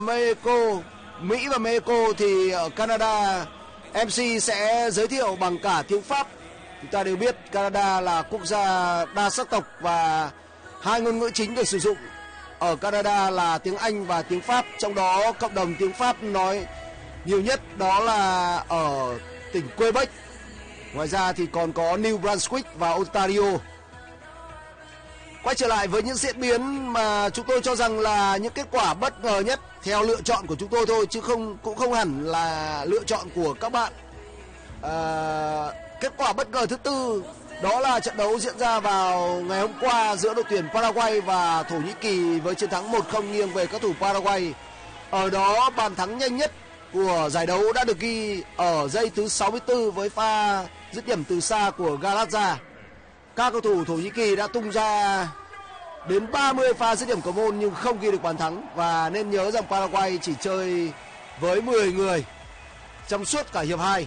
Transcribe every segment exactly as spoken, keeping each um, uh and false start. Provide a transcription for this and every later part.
Mexico, Mỹ và Mexico thì ở Canada em xê sẽ giới thiệu bằng cả tiếng Pháp. Chúng ta đều biết Canada là quốc gia đa sắc tộc và hai ngôn ngữ chính được sử dụng ở Canada là tiếng Anh và tiếng Pháp. Trong đó cộng đồng tiếng Pháp nói nhiều nhất đó là ở tỉnh Quebec. Ngoài ra thì còn có New Brunswick và Ontario. Quay trở lại với những diễn biến mà chúng tôi cho rằng là những kết quả bất ngờ nhất theo lựa chọn của chúng tôi thôi, chứ không cũng không hẳn là lựa chọn của các bạn. À, kết quả bất ngờ thứ tư đó là trận đấu diễn ra vào ngày hôm qua giữa đội tuyển Paraguay và Thổ Nhĩ Kỳ với chiến thắng một không nghiêng về các thủ Paraguay. Ở đó bàn thắng nhanh nhất của giải đấu đã được ghi ở giây thứ sáu mươi tư với pha dứt điểm từ xa của Galarza. Các cầu thủ Thổ Nhĩ Kỳ đã tung ra đến ba mươi pha dứt điểm cầu môn nhưng không ghi được bàn thắng, và nên nhớ rằng Paraguay chỉ chơi với mười người trong suốt cả hiệp hai.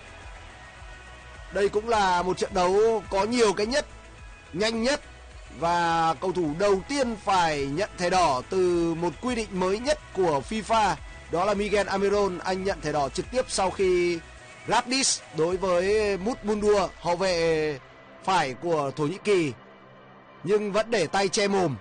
Đây cũng là một trận đấu có nhiều cái nhất, nhanh nhất, và cầu thủ đầu tiên phải nhận thẻ đỏ từ một quy định mới nhất của FIFA, đó là Miguel Almiron. Anh nhận thẻ đỏ trực tiếp sau khi Radis đối với Mutmundur, hậu vệ phải của Thổ Nhĩ Kỳ, nhưng vẫn để tay che mồm.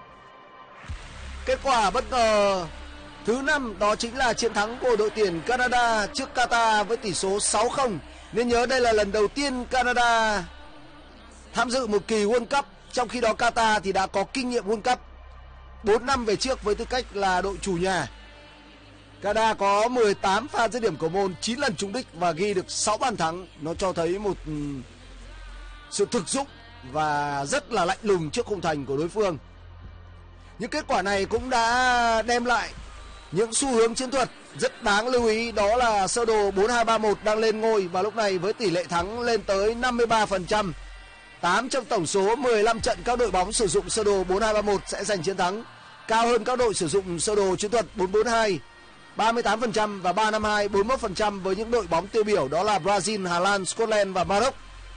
Kết quả bất ngờ thứ năm đó chính là chiến thắng của đội tuyển Canada trước Qatar với tỷ số sáu không. Nên nhớ đây là lần đầu tiên Canada tham dự một kỳ World Cup, trong khi đó Qatar thì đã có kinh nghiệm World Cup bốn năm về trước với tư cách là đội chủ nhà. Canada có mười tám pha dứt điểm cầu môn, chín lần trúng đích và ghi được sáu bàn thắng. Nó cho thấy một sự thực dụng và rất là lạnh lùng trước khung thành của đối phương. Những kết quả này cũng đã đem lại những xu hướng chiến thuật rất đáng lưu ý, đó là sơ đồ bốn hai ba một đang lên ngôi và lúc này với tỷ lệ thắng lên tới năm mươi ba phần trăm. tám trong tổng số mười lăm trận các đội bóng sử dụng sơ đồ bốn hai ba một sẽ giành chiến thắng, cao hơn các đội sử dụng sơ đồ chiến thuật bốn bốn hai ba mươi tám phần trăm và ba năm hai bốn mươi mốt phần trăm với những đội bóng tiêu biểu đó là Brazil, Hà Lan, Scotland và Maroc.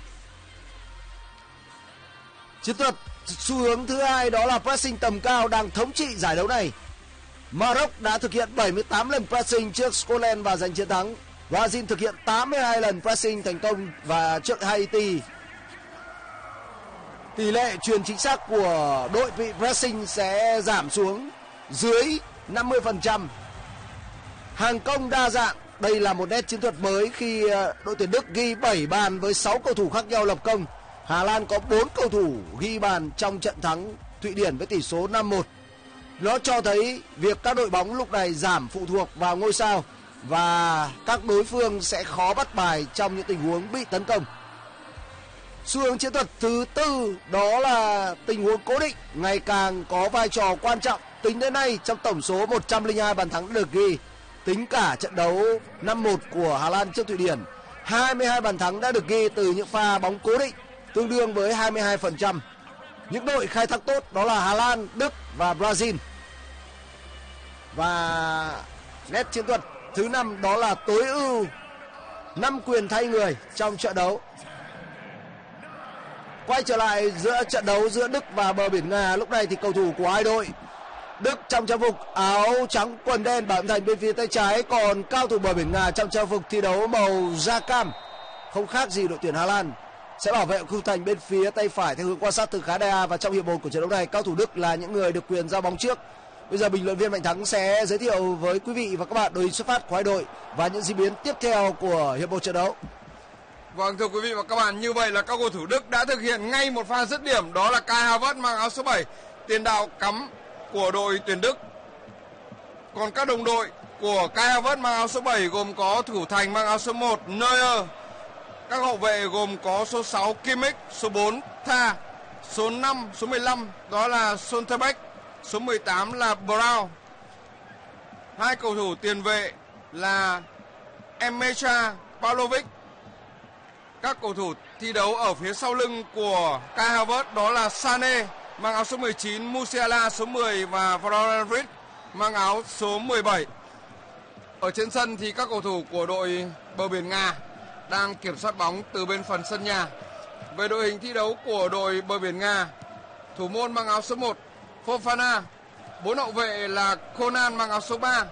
Chiến thuật xu hướng thứ hai đó là pressing tầm cao đang thống trị giải đấu này. Maroc đã thực hiện bảy mươi tám lần pressing trước Scotland và giành chiến thắng. Brazil thực hiện tám mươi hai lần pressing thành công và trước Haiti. Tỷ lệ chuyền chính xác của đội bị pressing sẽ giảm xuống dưới năm mươi phần trăm. Hàng công đa dạng, đây là một nét chiến thuật mới khi đội tuyển Đức ghi bảy bàn với sáu cầu thủ khác nhau lập công. Hà Lan có bốn cầu thủ ghi bàn trong trận thắng Thụy Điển với tỷ số năm một. Nó cho thấy việc các đội bóng lúc này giảm phụ thuộc vào ngôi sao và các đối phương sẽ khó bắt bài trong những tình huống bị tấn công. Xu hướng chiến thuật thứ tư đó là tình huống cố định ngày càng có vai trò quan trọng. Tính đến nay trong tổng số một trăm lẻ hai bàn thắng được ghi, tính cả trận đấu năm một của Hà Lan trước Thụy Điển, hai mươi hai bàn thắng đã được ghi từ những pha bóng cố định, tương đương với hai mươi hai phần trăm. Những đội khai thác tốt đó là Hà Lan, Đức và Brazil. Và nét chiến thuật thứ năm đó là tối ưu năm quyền thay người trong trận đấu. Quay trở lại giữa trận đấu giữa Đức và bờ biển Nga, lúc này thì cầu thủ của hai đội, Đức trong trang phục áo trắng quần đen bảo thành bên phía tay trái, còn cao thủ bờ biển Nga trong trang phục thi đấu màu da cam, không khác gì đội tuyển Hà Lan, sẽ bảo vệ khung thành bên phía tay phải theo hướng quan sát từ khán đài. Và trong hiệp một của trận đấu này, cao thủ Đức là những người được quyền giao bóng trước. Bây giờ bình luận viên Mạnh Thắng sẽ giới thiệu với quý vị và các bạn đội hình xuất phát của hai đội và những diễn biến tiếp theo của hiệp một trận đấu. Vâng, thưa quý vị và các bạn, như vậy là các cầu thủ Đức đã thực hiện ngay một pha dứt điểm, đó là Kai Havertz mang áo số bảy, tiền đạo cắm của đội tuyển Đức. Còn các đồng đội của Kai Havertz mang áo số bảy gồm có thủ thành mang áo số một Neuer, các hậu vệ gồm có số sáu Kimmich, số bốn Tha, số năm, số mười lăm đó là Schlotterbeck, số mười tám là Brown. Hai cầu thủ tiền vệ là Emeka Pavlovic. Các cầu thủ thi đấu ở phía sau lưng của Kai Havertz đó là Sané mang áo số mười chín, Musiala số mười và Vlahovic mang áo số mười bảy. Ở trên sân thì các cầu thủ của đội bờ biển Nga đang kiểm soát bóng từ bên phần sân nhà. Về đội hình thi đấu của đội bờ biển Nga, thủ môn mang áo số một Fofana, Bốn hậu vệ là Conan mang áo số ba,